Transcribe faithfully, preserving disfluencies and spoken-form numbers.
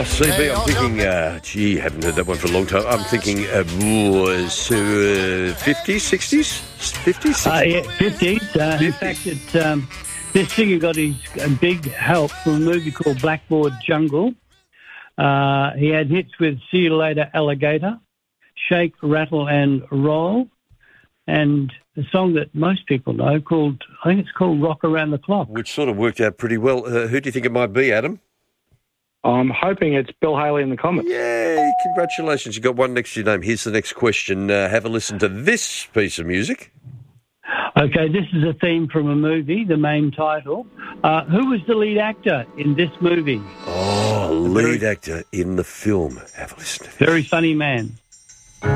Oh, C B, I'm thinking, uh, gee, haven't heard that one for a long time. I'm thinking, uh, was, uh, fifties, sixties? fifties, sixties? Uh, yeah, fifties. Uh, in fact, it, um, this singer got his uh, big help from a movie called Blackboard Jungle. Uh, he had hits with See You Later, Alligator, Shake, Rattle and Roll, and a song that most people know called, I think it's called Rock Around the Clock. Which sort of worked out pretty well. Uh, who do you think it might be, Adam? I'm hoping it's Bill Haley in the Comets. Yay, congratulations. You got one next to your name. Here's the next question. Uh, have a listen to this piece of music. Okay, this is a theme from a movie, the main title. Uh, who was the lead actor in this movie? Oh, lead actor in the film. Have a listen to this. Very funny man.